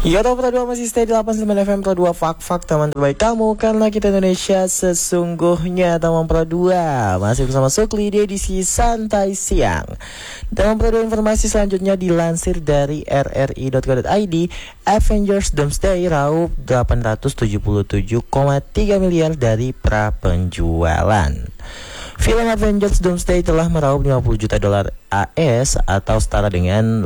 Ya Top Pro 2 masih stay di 89 FM Pro 2 Fak teman terbaik kamu. Karena kita Indonesia sesungguhnya. Teman Pro 2 masih bersama Sukli di edisi Santai Siang. Teman Pro 2 informasi selanjutnya dilansir dari rri.co.id. Avengers Doomsday raup 877,3 miliar dari pra-penjualan. Film Avengers Doomsday telah meraup 50 juta dolar AS atau setara dengan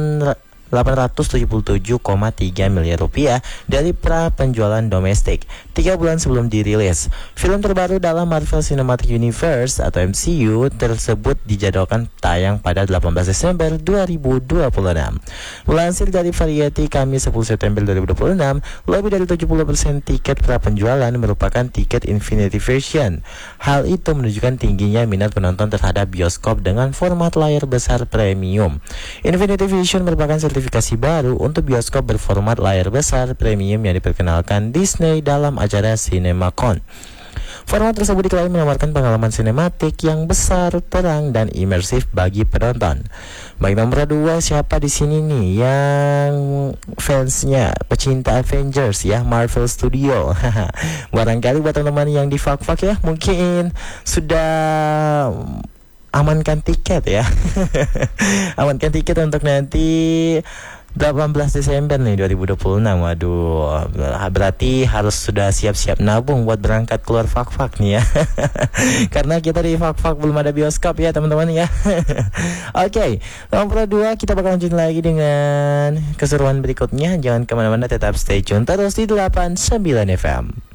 877,3 miliar rupiah dari pra-penjualan domestik 3 bulan sebelum dirilis. Film terbaru dalam Marvel Cinematic Universe atau MCU tersebut dijadwalkan tayang pada 18 Desember 2026. Melansir dari Variety Kamis 10 September 2026, lebih dari 70% tiket pra-penjualan merupakan tiket Infinity Version. Hal itu menunjukkan tingginya minat penonton terhadap bioskop dengan format layar besar premium. Infinity Vision merupakan sertifikasi baru untuk bioskop berformat layar besar premium yang diperkenalkan Disney dalam acara CinemaCon. Format tersebut diklaim menawarkan pengalaman sinematik yang besar, terang, dan imersif bagi penonton. Baik, nomor 2, siapa di sini nih yang fansnya pecinta Avengers ya, Marvel Studio? Barangkali buat teman-teman yang di Fak ya, mungkin sudah amankan tiket ya. Amankan tiket untuk nanti 18 Desember nih 2026. Waduh, berarti harus sudah siap-siap nabung buat berangkat keluar Fak nih ya. Karena kita di Fak belum ada bioskop ya teman-teman ya. Oke, nomor 2 kita bakal lanjut lagi dengan keseruan berikutnya. Jangan kemana-mana, tetap stay tune terus di 89 FM.